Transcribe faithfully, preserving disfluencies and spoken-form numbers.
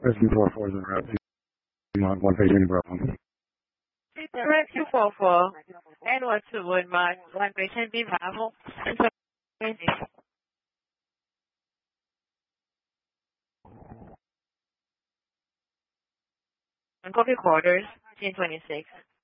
Rescue four four is en route to one page in Brooklyn. Rescue four four and one two one Mark, one patient be Bravo. And copy quarters, ten twenty-six.